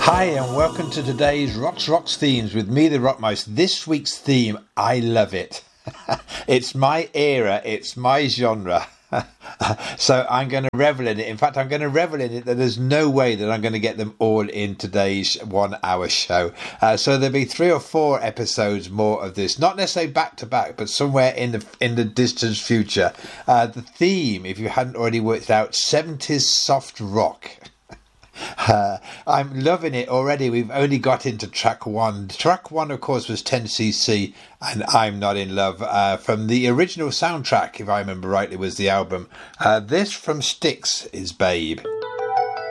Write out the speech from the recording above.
Hi and welcome to today's Rocks Themes with me, the Rockmouse. This week's theme, I love it. It's my era, it's my genre. So I'm going to revel in it. In fact, I'm going to revel in it that there's no way that I'm going to get them all in today's 1 hour show. So there'll be 3 or 4 episodes more of this, not necessarily back to back, but somewhere in the distant future. The theme, if you hadn't already worked it out, 70s soft rock. I'm loving it already. We've only got into track 1. Track 1, of course, was 10cc and I'm Not in Love, from the original soundtrack, if I remember rightly, was the album. This from Styx is Babe.